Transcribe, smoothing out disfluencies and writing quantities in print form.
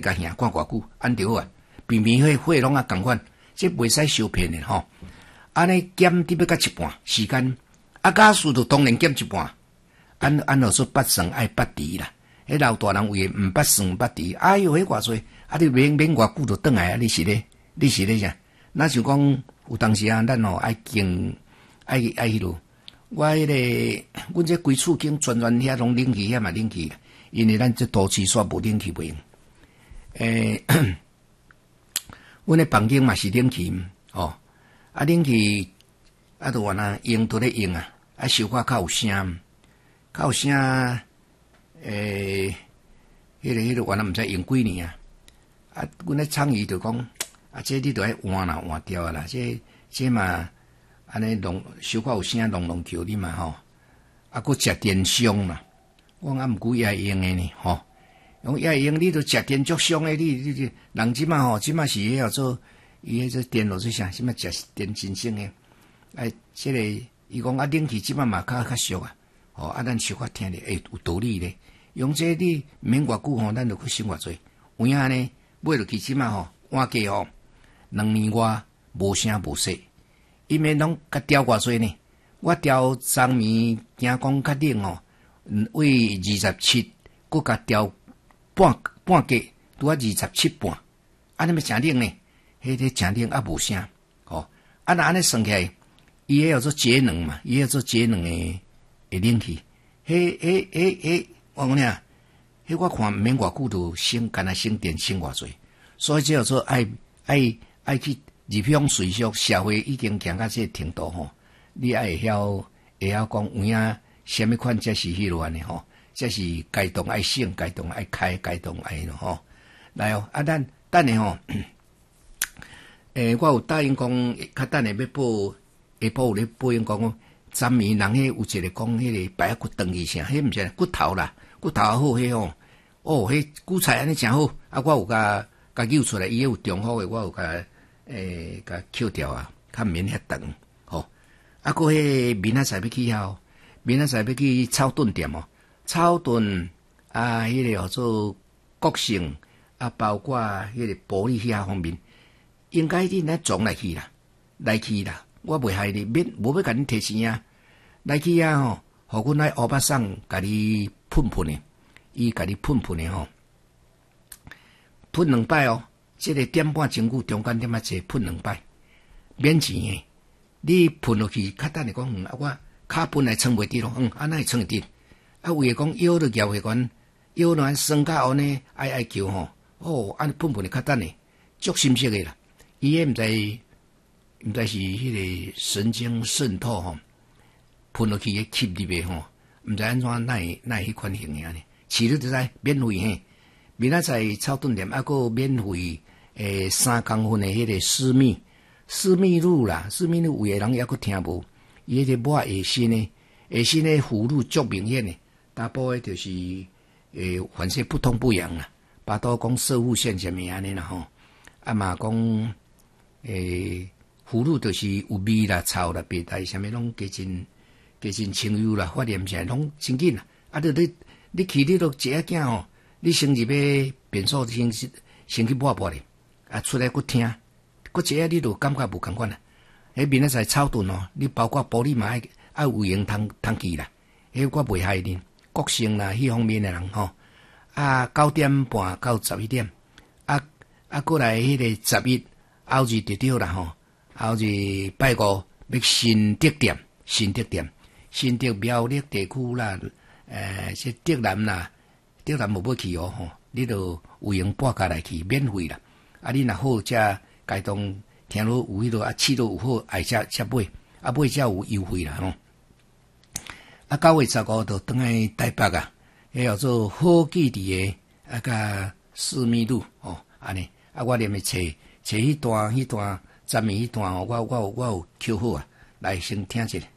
甲兄看偌久，安着好啊，平平火拢啊共款，这袂使受骗的吼。安尼减伫要甲一半时间，假使就当然减一半。按老说捌算爱捌除啦，迄老大人为毋捌算捌除，哎哟，迄偌济，你免偌久就转来啊？你是咧啥？那想讲有当时啊，咱爱经爱迄落，我迄个阮这规厝间全遐拢冷气遐嘛冷气，因为咱这都市煞无冷气袂用。阮的房间嘛是冷气哦，冷气就原来用都咧用啊，收较有声，较有声。迄个原来毋知用几年啊，阮咧倡议就讲这你都爱换啦，换掉啦，这嘛安尼收较有声，隆叫你嘛吼，佫食电伤啦，我毋过也会用诶呢吼。用也会用，你都食电足伤诶，你人即马吼，即马是迄做伊迄做电落去啥，即马食电真性诶。这个伊讲冷气即马嘛较俗啊，咱小可听咧，有道理咧。用这你免偌久吼，咱就去生活做。有影呢，买落去即马吼，换价吼，2年外无声无息，因为拢甲调偌济呢。我调昨暝惊讲较冷吼，为27，佫甲调半价，拄啊27半，安尼咪诚冷呢？迄诚冷无声，若安尼算起来，伊迄叫做节能嘛，伊叫做节能诶冷气。我讲俩，我看毋免偌久就干那省电省偌济，所以这叫做爱去入乡随俗，社会已经行到这个程度吼，你爱会晓讲有影什么款才是迄落安尼吼，这是该动爱省，该动爱开，该动爱咯吼。来咱等下吼，我有答应讲，较等下要报下晡有咧报应讲，昨暝人迄有一个讲迄个白骨断去啥，迄毋是骨头啦。骨头好迄迄韭菜安尼诚好，我有甲揪出来，伊有中好诶，我有甲扣掉啊，较免遐长吼。佫迄明仔载要去遐，明仔载要去草顿店草顿迄个叫做国盛包括迄个玻璃遐方面，应该你来撞来去啦，我袂害你，无要甲你摕钱啊，来去吼，互阮来乌巴桑甲你。喷诶，伊甲你喷诶吼，喷2摆这个点半钟久中间点仔坐喷2摆，免钱诶。你喷落去，较等下讲我骹喷来撑袂滴咯，安那会撑会滴？为讲腰都摇血管，腰软酸甲安尼爱叫吼，安尼喷诶较等下，足深色诶啦。伊迄毋知是迄个神经渗透吼，喷落去迄吸入诶吼。毋知安怎那迄款型诶呢？饲你就知免费嘿，明仔载草顿店佫免费3公分诶迄个私密乳啦，私密乳有诶人抑佫听无，伊迄个抹下身诶腐乳足明显诶，大部诶就是反正不痛不痒啦，巴肚讲射护线啥物安尼啦吼，嘛讲腐乳就是有味啦、臭啦、白带啥物拢加真清幽啦，发炎起来拢真紧啦。你去你都一下囝吼，你先入要便所先去抹咧，出来佫听，佫一下你就感觉无共款啦。迄明仔载草顿你包括玻璃嘛爱有用通去啦。迄我袂害你，国盛啦，迄方面诶人吼，9点半到11点，佫来迄个11后日就对啦吼，后日拜五要新德店。新德苗栗地区啦，这德南啦，德南无要去吼，你就有用半价来去，免费啦。你若好才该当听落有迄落试落有好，爱才买，买才有优惠啦吼。9月15就转来台北啊，迄叫做好记伫诶，甲四米路安尼，我连咪找迄段昨暝迄段我有扣好啊，来先听一下。